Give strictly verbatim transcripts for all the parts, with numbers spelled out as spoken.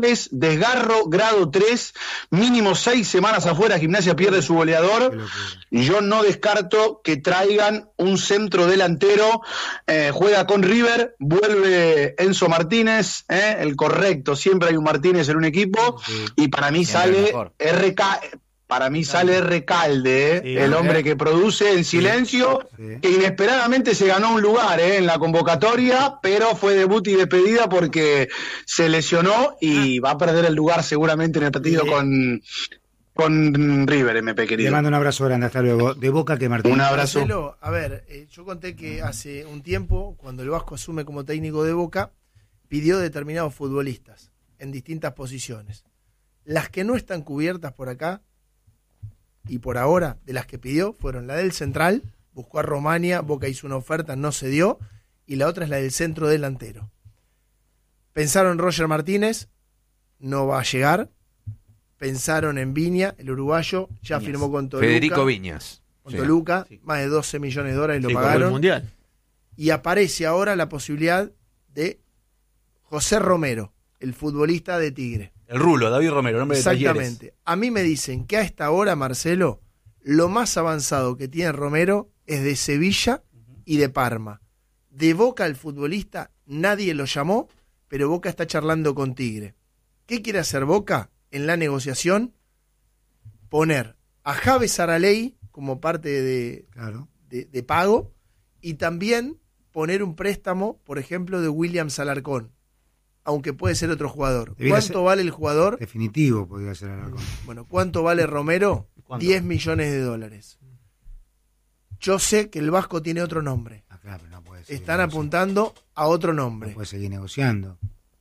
desgarro grado tres, mínimo seis semanas afuera, Gimnasia pierde su goleador, y yo no descarto que traigan un centro delantero, eh, juega con River, vuelve Enzo Martínez, eh, el correcto, siempre hay un Martínez en un equipo, sí. Y para mí sale R K... Para mí sale Recalde, ¿eh? Sí, el hombre eh. que produce en silencio, sí, sí. que inesperadamente se ganó un lugar ¿eh? en la convocatoria, pero fue debut y despedida porque se lesionó y va a perder el lugar seguramente en el partido sí. con, con River, M P, querido. Le mando un abrazo grande, hasta luego. De Boca que Martín. Un abrazo. Marcelo, a ver, eh, yo conté que hace un tiempo, cuando el Vasco asume como técnico de Boca, pidió determinados futbolistas en distintas posiciones. Las que no están cubiertas por acá, y por ahora, de las que pidió, fueron la del central, buscó a Romania, Boca hizo una oferta, no se dio, y la otra es la del centro delantero. Pensaron en Roger Martínez, no va a llegar. Pensaron en Viña, el uruguayo, ya Viñas. firmó con Toluca. Federico Viñas. Con sí. Toluca, sí. más de doce millones de dólares sí, lo pagaron. El mundial. Y aparece ahora la posibilidad de José Romero, el futbolista de Tigre. El Rulo, David Romero, nombre de Talleres. Exactamente. A mí me dicen que a esta hora, Marcelo, lo más avanzado que tiene Romero es de Sevilla y de Parma. De Boca el futbolista nadie lo llamó, pero Boca está charlando con Tigre. ¿Qué quiere hacer Boca en la negociación? Poner a Javes Araley como parte de, claro. de, de pago y también poner un préstamo, por ejemplo, de Williams Alarcón. Aunque puede ser otro jugador. Debería ¿Cuánto ser vale el jugador? Definitivo podría ser Alarcón. Bueno, ¿cuánto vale Romero? ¿Cuánto? diez millones de dólares. Yo sé que el Vasco tiene otro nombre. Ah, claro, no puede ser. Están apuntando a otro nombre. No puede seguir negociando.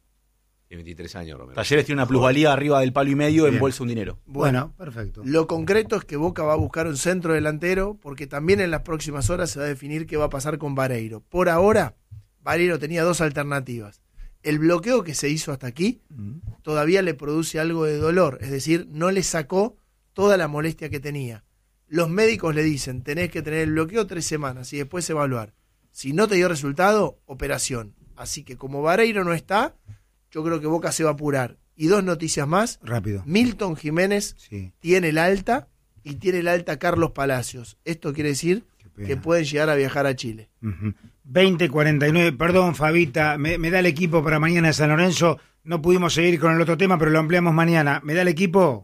Tiene veintitrés años, Romero. Talleres tiene una plusvalía arriba del palo y medio, en bolsa un dinero. Bueno, bueno, perfecto. Lo concreto es que Boca va a buscar un centro delantero, porque también en las próximas horas se va a definir qué va a pasar con Vareiro. Por ahora, Vareiro tenía dos alternativas. El bloqueo que se hizo hasta aquí mm. todavía le produce algo de dolor, es decir, no le sacó toda la molestia que tenía. Los médicos le dicen, tenés que tener el bloqueo tres semanas y después evaluar. Si no te dio resultado, operación. Así que como Vareiro no está, yo creo que Boca se va a apurar. Y dos noticias más. Rápido. Milton Jiménez sí. tiene el alta y tiene el alta Carlos Palacios. Esto quiere decir que pueden llegar a viajar a Chile. Uh-huh. veinte cuarenta y nueve, perdón Fabita, me, me da el equipo para mañana de San Lorenzo, no pudimos seguir con el otro tema, pero lo ampliamos mañana, ¿me da el equipo?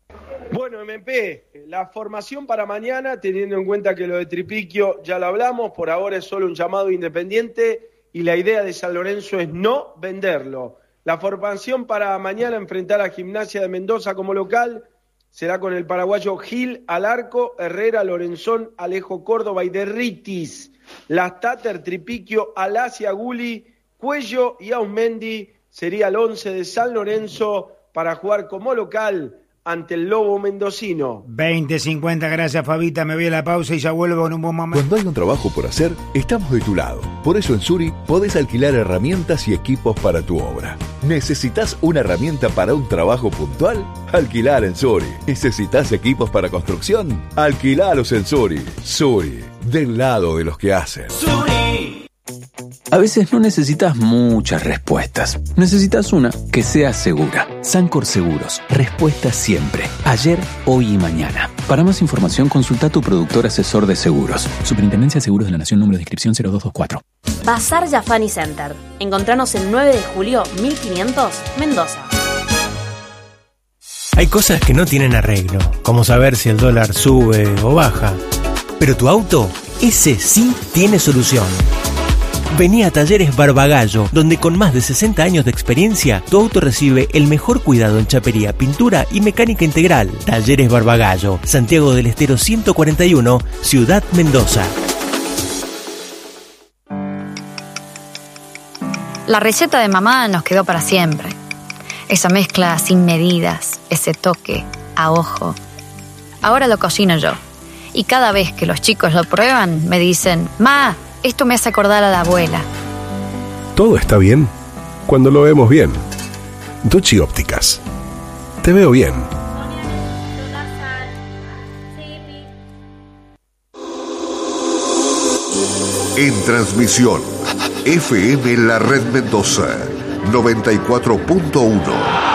Bueno, M P, la formación para mañana, teniendo en cuenta que lo de Tripiquio ya lo hablamos, por ahora es solo un llamado independiente y la idea de San Lorenzo es no venderlo. La formación para mañana enfrentar a Gimnasia de Mendoza como local será con el paraguayo Gil al arco, Herrera, Lorenzón, Alejo Córdoba y Derritis. Las Tater, Tripiquio, Alacia, Guli, Cuello y Ausmendi sería el once de San Lorenzo para jugar como local ante el Lobo Mendocino. veinte cincuenta, gracias Fabita, me voy a la pausa y ya vuelvo en un buen momento. Cuando hay un trabajo por hacer, estamos de tu lado. Por eso en Suri podés alquilar herramientas y equipos para tu obra. ¿Necesitas una herramienta para un trabajo puntual? Alquilar en Suri. ¿Necesitas equipos para construcción? Alquilalos en Suri. Suri, del lado de los que hacen. Suri. A veces no necesitas muchas respuestas. Necesitas una que sea segura. Sancor Seguros. Respuesta siempre. Ayer, hoy y mañana. Para más información, consulta a tu productor asesor de seguros. Superintendencia de Seguros de la Nación, número de inscripción cero dos dos cuatro. Bazar Yafani Center. Encontranos el nueve de julio mil quinientos, Mendoza. Hay cosas que no tienen arreglo, como saber si el dólar sube o baja. Pero tu auto, ese sí tiene solución. Vení a Talleres Barbagallo, donde con más de sesenta años de experiencia, tu auto recibe el mejor cuidado en chapería, pintura y mecánica integral. Talleres Barbagallo, Santiago del Estero ciento cuarenta y uno, Ciudad Mendoza. La receta de mamá nos quedó para siempre. Esa mezcla sin medidas, ese toque a ojo. Ahora lo cocino yo. Y cada vez que los chicos lo prueban, me dicen, «Ma, esto me hace acordar a la abuela». Todo está bien cuando lo vemos bien. Ducci Ópticas. Te veo bien. En transmisión, F M La Red Mendoza, noventa y cuatro punto uno.